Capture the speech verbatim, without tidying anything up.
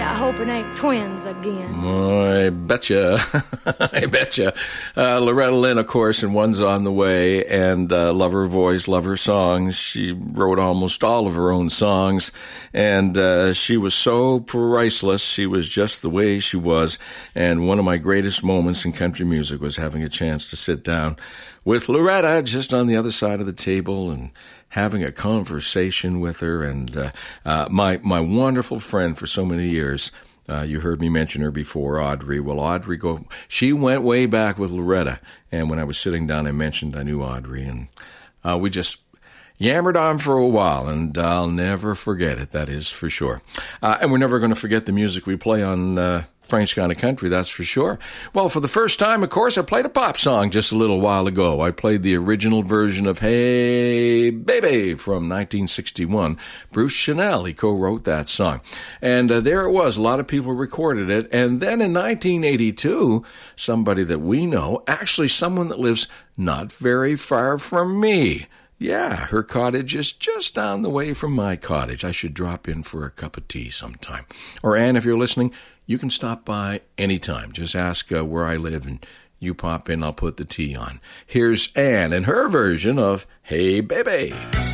I hope it ain't twins again. Oh, I betcha. I betcha. Uh, Loretta Lynn, of course, and One's on the Way, and uh, love her voice, love her songs. She wrote almost all of her own songs, and uh, she was so priceless. She was just the way she was, and one of my greatest moments in country music was having a chance to sit down with Loretta just on the other side of the table and having a conversation with her, and uh, uh, my my wonderful friend for so many years. Uh, you heard me mention her before, Audrey. Well, Audrey, go. She went way back with Loretta, and when I was sitting down, I mentioned I knew Audrey, and uh, we just yammered on for a while, and I'll never forget it, that is for sure. Uh, and we're never going to forget the music we play on uh, Frank's Kind of Country, that's for sure. Well, for the first time, of course, I played a pop song just a little while ago. I played the original version of Hey Baby from nineteen sixty-one. Bruce Chanel, he co-wrote that song. And uh, there it was. A lot of people recorded it. And then in nineteen eighty-two, somebody that we know, actually someone that lives not very far from me. Yeah, her cottage is just down the way from my cottage. I should drop in for a cup of tea sometime. Or, Ann, if you're listening, you can stop by anytime. Just ask uh, where I live, and you pop in, I'll put the tea on. Here's Ann and her version of Hey Baby.